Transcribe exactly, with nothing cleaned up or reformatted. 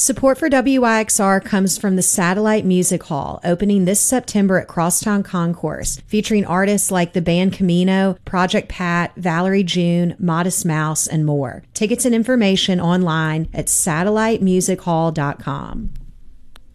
Support for W I X R comes from the Satellite Music Hall, opening this September at Crosstown Concourse, featuring artists like the band Camino, Project Pat, Valerie June, Modest Mouse, and more. Tickets and information online at satellite music hall dot com.